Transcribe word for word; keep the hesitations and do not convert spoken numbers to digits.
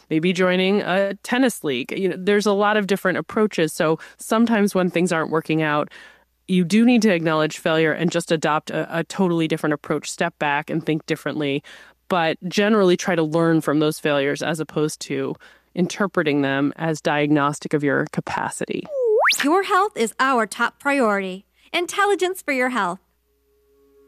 maybe joining a tennis league. You know, there's a lot of different approaches. So sometimes when things aren't working out, you do need to acknowledge failure and just adopt a, a totally different approach, step back and think differently, but generally try to learn from those failures as opposed to interpreting them as diagnostic of your capacity. Your health is our top priority. Intelligence for your health.